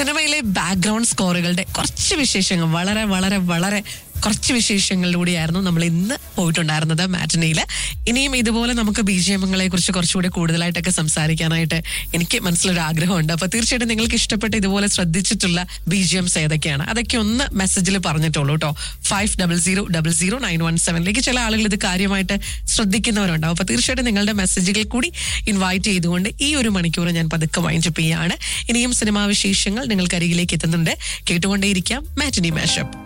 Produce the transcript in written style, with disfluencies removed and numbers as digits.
സിനിമയിലെ ബാക്ക്ഗ്രൗണ്ട് സ്കോറുകളുടെ കുറച്ച് വിശേഷങ്ങൾ, വളരെ വളരെ വളരെ കുറച്ച് വിശേഷങ്ങളിലൂടെയായിരുന്നു നമ്മൾ ഇന്ന് പോയിട്ടുണ്ടായിരുന്നത് മാറ്റിനിയില്. ഇനിയും ഇതുപോലെ നമുക്ക് BGMങ്ങളെ കുറിച്ച് കുറച്ചുകൂടി കൂടുതലായിട്ടൊക്കെ സംസാരിക്കാനായിട്ട് എനിക്ക് മനസ്സിലൊരു ആഗ്രഹമുണ്ട്. അപ്പൊ തീർച്ചയായിട്ടും നിങ്ങൾക്ക് ഇഷ്ടപ്പെട്ട ഇതുപോലെ ശ്രദ്ധിച്ചിട്ടുള്ള BGMs ഏതൊക്കെയാണ് അതൊക്കെ ഒന്ന് മെസ്സേജിൽ പറഞ്ഞിട്ടുള്ളൂ കേട്ടോ. 50000917 ചില ആളുകൾ ഇത് കാര്യമായിട്ട് ശ്രദ്ധിക്കുന്നവരുണ്ടാവും. അപ്പൊ തീർച്ചയായിട്ടും നിങ്ങളുടെ മെസ്സേജുകൾ കൂടി ഇൻവൈറ്റ് ചെയ്തുകൊണ്ട് ഈ ഒരു മണിക്കൂർ ഞാൻ പതുക്കെ വൈൻഡപ്പ് ചെയ്യാണ്. ഇനിയും സിനിമാ വിശേഷങ്ങൾ നിങ്ങൾക്ക് അരികിലേക്ക് എത്തുന്നുണ്ട്. കേട്ടുകൊണ്ടേയിരിക്കാം മാറ്റിനി മാഷപ്പ്.